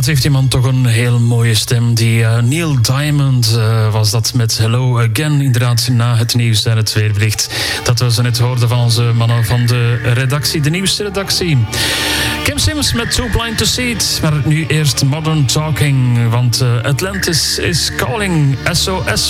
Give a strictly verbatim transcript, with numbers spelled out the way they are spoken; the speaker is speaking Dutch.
heeft die man toch een heel mooie stem. Die uh, Neil Diamond uh, was dat met Hello Again. Inderdaad, na het nieuws en het weerbericht. Dat we zo net hoorden van onze mannen van de redactie, de nieuwste redactie. Kim Sims met Too Blind to See It. Maar nu eerst Modern Talking. Want uh, Atlantis is calling. S O S